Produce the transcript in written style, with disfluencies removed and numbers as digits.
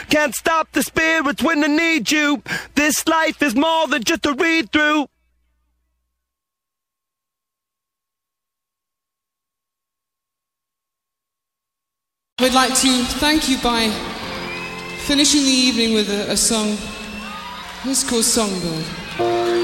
Can't stop the spirits when they need you. This life is more than just a read-through. I'd like to thank you by finishing the evening with a song. It's called Songbird.